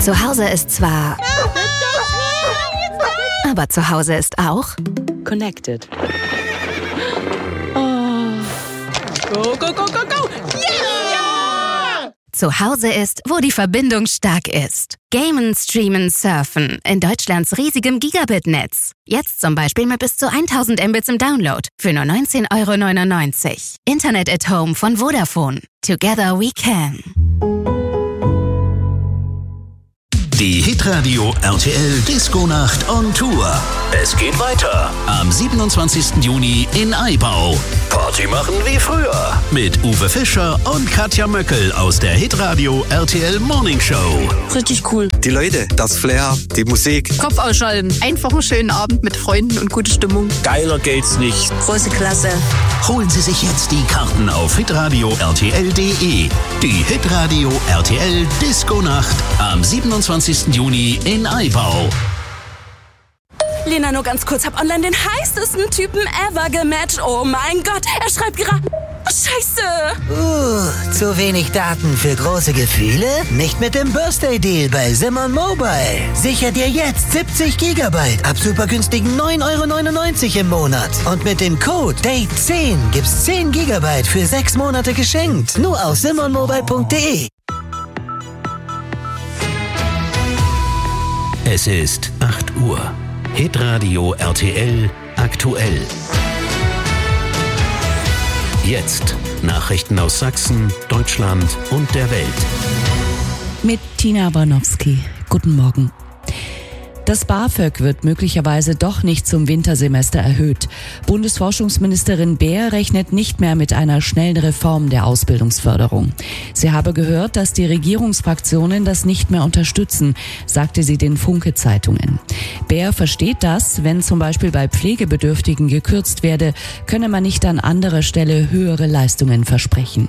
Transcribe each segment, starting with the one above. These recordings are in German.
Zu Hause ist zwar... Aber zu Hause ist auch... Connected. Go, go, go, go, go! Yeah! Zu Hause ist, wo die Verbindung stark ist. Gamen, streamen, surfen. In Deutschlands riesigem Gigabit-Netz. Jetzt zum Beispiel mit bis zu 1000 Mbits im Download. Für nur 19,99 €. Internet at Home von Vodafone. Together we can. Die Hitradio RTL Disco-Nacht on Tour. Es geht weiter am 27. Juni in Aibau. Party machen wie früher mit Uwe Fischer und Katja Möckel aus der Hitradio RTL Morning Show. Richtig cool. Die Leute, das Flair, die Musik. Kopf ausschalten. Einfach einen schönen Abend mit Freunden und gute Stimmung. Geiler geht's nicht. Große Klasse. Holen Sie sich jetzt die Karten auf hitradio rtl.de. Die Hitradio RTL Disco-Nacht am 27. Juni in Aibau. Lena, nur ganz kurz, hab online den heißesten Typen ever gematcht. Oh mein Gott, er schreibt gerade... Scheiße! Zu wenig Daten für große Gefühle? Nicht mit dem Birthday Deal bei Simon Mobile. Sicher dir jetzt 70 GB ab super günstigen 9,99 € im Monat. Und mit dem Code DATE10 gibt's 10 GB für 6 Monate geschenkt. Nur auf simonmobile.de. Es ist 8 Uhr. Hitradio RTL aktuell. Jetzt Nachrichten aus Sachsen, Deutschland und der Welt. Mit Tina Barnowski. Guten Morgen. Das BAföG wird möglicherweise doch nicht zum Wintersemester erhöht. Bundesforschungsministerin Beer rechnet nicht mehr mit einer schnellen Reform der Ausbildungsförderung. Sie habe gehört, dass die Regierungsfraktionen das nicht mehr unterstützen, sagte sie den Funke-Zeitungen. Beer versteht das, wenn zum Beispiel bei Pflegebedürftigen gekürzt werde, könne man nicht an anderer Stelle höhere Leistungen versprechen.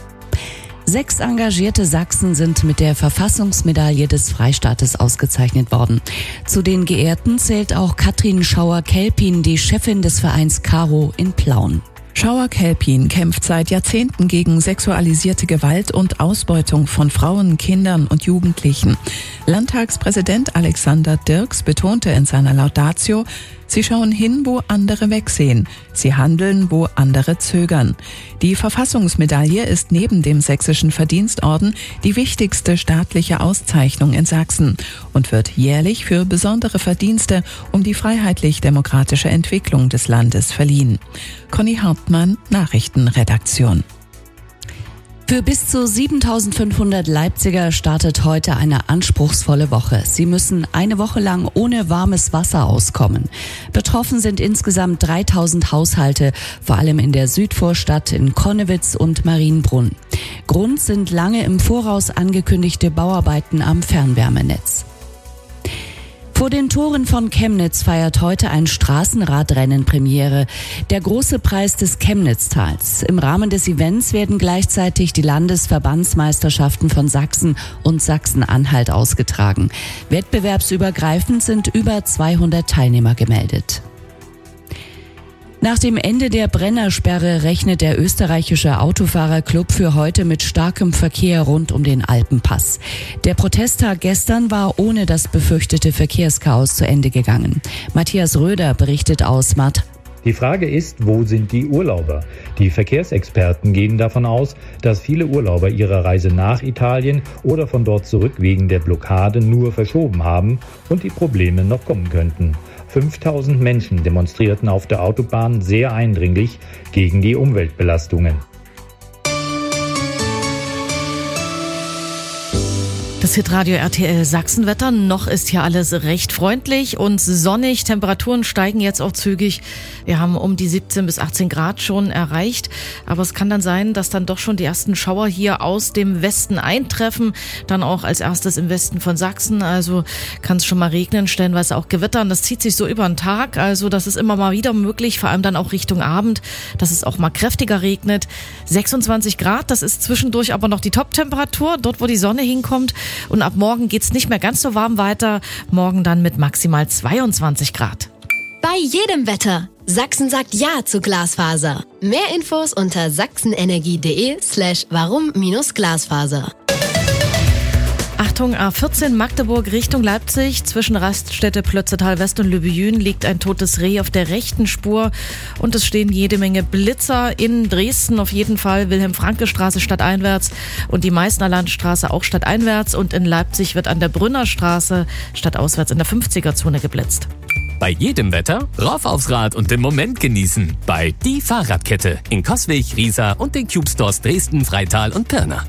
6 engagierte Sachsen sind mit der Verfassungsmedaille des Freistaates ausgezeichnet worden. Zu den Geehrten zählt auch Katrin Schauer-Kelpin, die Chefin des Vereins Caro in Plauen. Schauer-Kelpin kämpft seit Jahrzehnten gegen sexualisierte Gewalt und Ausbeutung von Frauen, Kindern und Jugendlichen. Landtagspräsident Alexander Dirks betonte in seiner Laudatio, sie schauen hin, wo andere wegsehen. Sie handeln, wo andere zögern. Die Verfassungsmedaille ist neben dem Sächsischen Verdienstorden die wichtigste staatliche Auszeichnung in Sachsen und wird jährlich für besondere Verdienste um die freiheitlich-demokratische Entwicklung des Landes verliehen. Conny Hauptmann, Nachrichtenredaktion. Für bis zu 7.500 Leipziger startet heute eine anspruchsvolle Woche. Sie müssen eine Woche lang ohne warmes Wasser auskommen. Betroffen sind insgesamt 3.000 Haushalte, vor allem in der Südvorstadt in Connewitz und Marienbrunn. Grund sind lange im Voraus angekündigte Bauarbeiten am Fernwärmenetz. Vor den Toren von Chemnitz feiert heute ein Straßenradrennen Premiere, der große Preis des Chemnitztals. Im Rahmen des Events werden gleichzeitig die Landesverbandsmeisterschaften von Sachsen und Sachsen-Anhalt ausgetragen. Wettbewerbsübergreifend sind über 200 Teilnehmer gemeldet. Nach dem Ende der Brennersperre rechnet der österreichische Autofahrerclub für heute mit starkem Verkehr rund um den Alpenpass. Der Protesttag gestern war ohne das befürchtete Verkehrschaos zu Ende gegangen. Matthias Röder berichtet aus Matt. Die Frage ist, wo sind die Urlauber? Die Verkehrsexperten gehen davon aus, dass viele Urlauber ihre Reise nach Italien oder von dort zurück wegen der Blockade nur verschoben haben und die Probleme noch kommen könnten. 5000 Menschen demonstrierten auf der Autobahn sehr eindringlich gegen die Umweltbelastungen. Das Hitradio RTL Sachsenwetter. Noch ist hier alles recht freundlich und sonnig. Temperaturen steigen jetzt auch zügig. Wir haben um die 17 bis 18 Grad schon erreicht. Aber es kann dann sein, dass dann doch schon die ersten Schauer hier aus dem Westen eintreffen. Dann auch als erstes im Westen von Sachsen. Also kann es schon mal regnen, stellenweise auch gewittern. Das zieht sich so über den Tag. Also das ist immer mal wieder möglich, vor allem dann auch Richtung Abend, dass es auch mal kräftiger regnet. 26 Grad, das ist zwischendurch aber noch die Top-Temperatur, dort wo die Sonne hinkommt. Und ab morgen geht's nicht mehr ganz so warm weiter. Morgen dann mit maximal 22 Grad. Bei jedem Wetter. Sachsen sagt Ja zu Glasfaser. Mehr Infos unter sachsenenergie.de/warum-Glasfaser. Achtung, A14 Magdeburg Richtung Leipzig. Zwischen Raststätte Plötzetal West und Lübejün liegt ein totes Reh auf der rechten Spur. Und es stehen jede Menge Blitzer. In Dresden auf jeden Fall Wilhelm-Franke-Straße stadteinwärts und die Meißner Landstraße auch stadteinwärts. Und in Leipzig wird an der Brünner Straße stadtauswärts in der 50er-Zone geblitzt. Bei jedem Wetter rauf aufs Rad und den Moment genießen. Bei Die Fahrradkette in Coswig, Riesa und den Cube Stores Dresden, Freital und Pirna.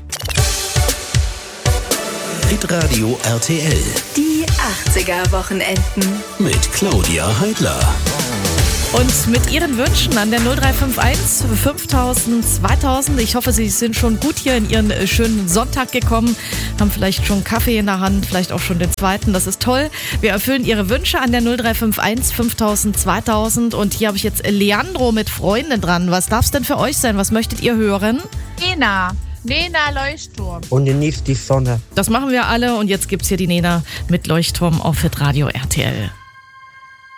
Hitradio RTL. Die 80er-Wochenenden. Mit Claudia Heidler. Und mit Ihren Wünschen an der 0351 5000 2000. Ich hoffe, Sie sind schon gut hier in Ihren schönen Sonntag gekommen, haben vielleicht schon Kaffee in der Hand, vielleicht auch schon den zweiten. Das ist toll. Wir erfüllen Ihre Wünsche an der 0351 5000 2000. Und hier habe ich jetzt Leandro mit Freundin dran. Was darf es denn für euch sein? Was möchtet ihr hören? Nena Leuchtturm. Und genießt die Sonne. Das machen wir alle und jetzt gibt's hier die Nena mit Leuchtturm auf Hitradio RTL.